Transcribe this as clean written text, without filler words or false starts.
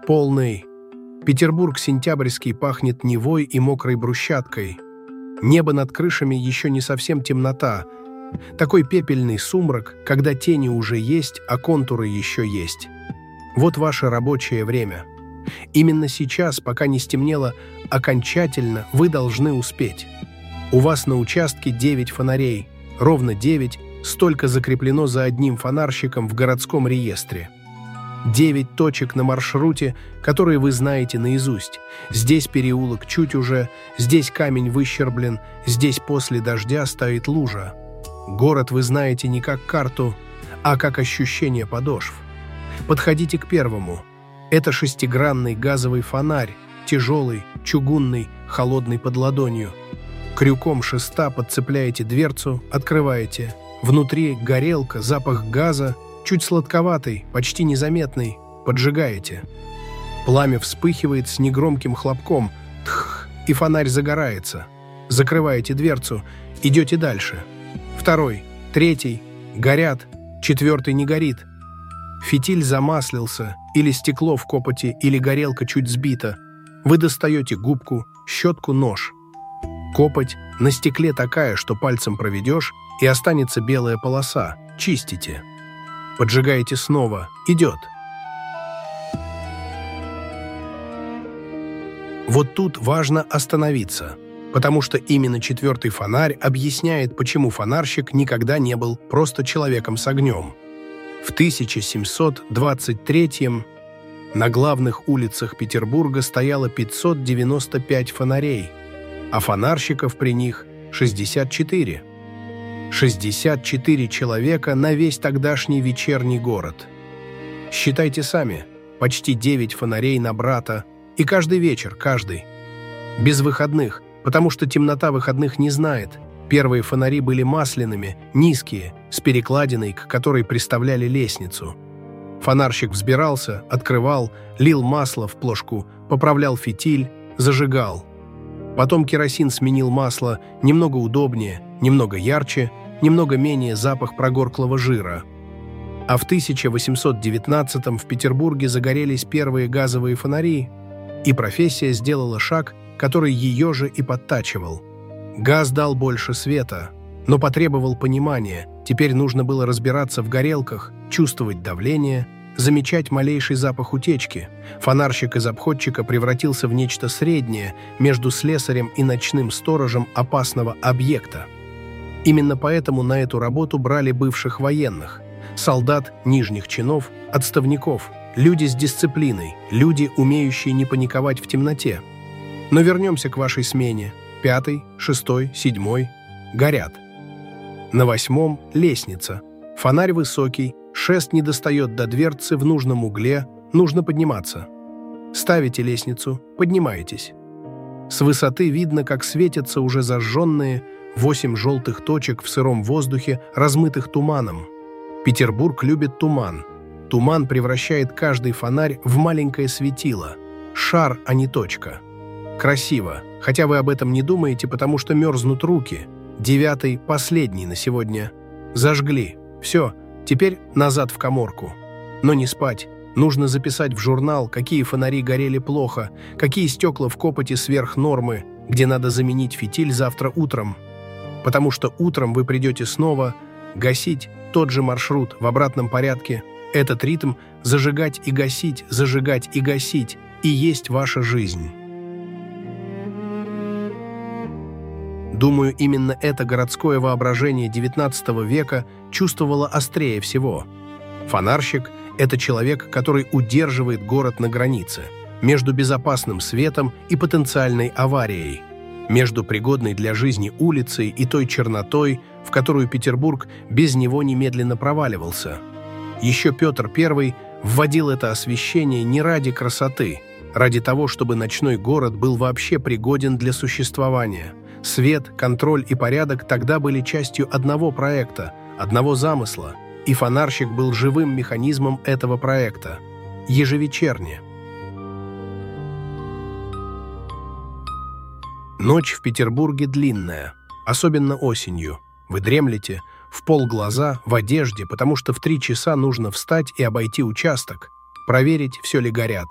полный. Петербург сентябрьский пахнет Невой и мокрой брусчаткой. Небо над крышами еще не совсем темнота. Такой пепельный сумрак, когда тени уже есть, а контуры еще есть. Вот ваше рабочее время. Именно сейчас, пока не стемнело окончательно, вы должны успеть. У вас на участке 9 фонарей, ровно 9, столько закреплено за одним фонарщиком в городском реестре. 9 точек на маршруте, которые вы знаете наизусть. Здесь переулок чуть уже, здесь камень выщерблен, здесь после дождя стоит лужа. Город вы знаете не как карту, а как ощущение подошв. Подходите к первому. Это шестигранный газовый фонарь, тяжелый, чугунный, холодный под ладонью. Крюком шеста подцепляете дверцу, открываете. Внутри горелка, запах газа, чуть сладковатый, почти незаметный, поджигаете. Пламя вспыхивает с негромким хлопком, тх, и фонарь загорается. Закрываете дверцу, идете дальше. Второй, третий, горят, четвертый не горит. Фитиль замаслился, или стекло в копоти, или горелка чуть сбита. Вы достаете губку, щетку, нож. Копоть на стекле такая, что пальцем проведешь, и останется белая полоса. Чистите. Поджигаете снова. Идет. Вот тут важно остановиться, потому что именно четвертый фонарь объясняет, почему фонарщик никогда не был просто человеком с огнем. В 1723-м на главных улицах Петербурга стояло 595 фонарей, а фонарщиков при них 64. 64 человека на весь тогдашний вечерний город. Считайте сами, почти 9 фонарей на брата, и каждый вечер, каждый. Без выходных, потому что темнота выходных не знает. Первые фонари были масляными, низкие, с перекладиной, к которой приставляли лестницу. Фонарщик взбирался, открывал, лил масло в плошку, поправлял фитиль, зажигал. Потом керосин сменил масло, немного удобнее, немного ярче, немного менее запах прогорклого жира. А в 1819-м в Петербурге загорелись первые газовые фонари, и профессия сделала шаг, который ее же и подтачивал. Газ дал больше света, но потребовал понимания. Теперь нужно было разбираться в горелках, чувствовать давление, замечать малейший запах утечки. Фонарщик из обходчика превратился в нечто среднее между слесарем и ночным сторожем опасного объекта. Именно поэтому на эту работу брали бывших военных, солдат нижних чинов, отставников, люди с дисциплиной, люди, умеющие не паниковать в темноте. Но вернемся к вашей смене. 5-й, 6-й, 7-й горят. На 8-м лестница. Фонарь высокий, шест не достает до дверцы в нужном угле, нужно подниматься. Ставите лестницу, поднимаетесь. С высоты видно, как светятся уже зажженные 8 желтых точек в сыром воздухе, размытых туманом. Петербург любит туман. Туман превращает каждый фонарь в маленькое светило. Шар, а не точка. Красиво, хотя вы об этом не думаете, потому что мерзнут руки. 9-й, последний на сегодня. Зажгли. Все, теперь назад в каморку. Но не спать. Нужно записать в журнал, какие фонари горели плохо, какие стекла в копоти сверх нормы, где надо заменить фитиль завтра утром. Потому что утром вы придете снова гасить тот же маршрут в обратном порядке. Этот ритм зажигать и гасить, и есть ваша жизнь. Думаю, именно это городское воображение XIX века чувствовало острее всего. Фонарщик – это человек, который удерживает город на границе, между безопасным светом и потенциальной аварией, между пригодной для жизни улицей и той чернотой, в которую Петербург без него немедленно проваливался. Еще Петр I вводил это освещение не ради красоты, ради того, чтобы ночной город был вообще пригоден для существования. Свет, контроль и порядок тогда были частью одного проекта, одного замысла, и фонарщик был живым механизмом этого проекта. Ежевечерне. Ночь в Петербурге длинная, особенно осенью. Вы дремлете, в полглаза, в одежде, потому что в 3 часа нужно встать и обойти участок, проверить, все ли горят.